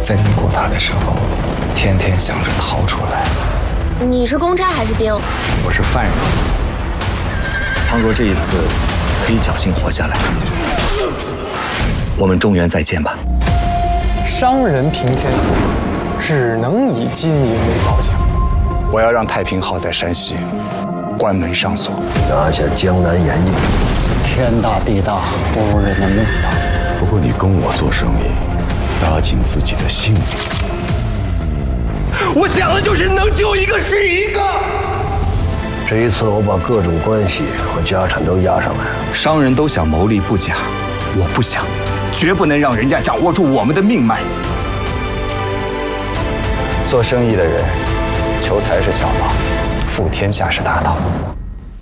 在你过他的时候，天天想着逃出来。 你是公差还是兵？ 我是犯人。倘若这一次可以侥幸活下来，我们中原再见吧。 商人平天下，只能以金银为报价。 我要让太平号在山西关门上锁， 拿下江南盐业。 天大地大，不如人的命大。 不过你跟我做生意，搭紧自己的性命。 我想的就是能救一个是一个。 这一次我把各种关系和家产都押上来了。 商人都想谋利不假，我不想，绝不能让人家掌握住我们的命脉。 做生意的人，求财是小道，富天下是大道。